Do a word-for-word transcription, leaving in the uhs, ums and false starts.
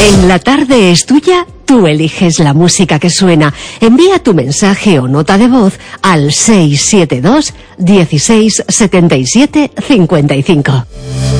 En la tarde es tuya, tú eliges la música que suena. Envía tu mensaje o nota de voz al seis siete dos, dieciséis, setenta y siete, cincuenta y cinco.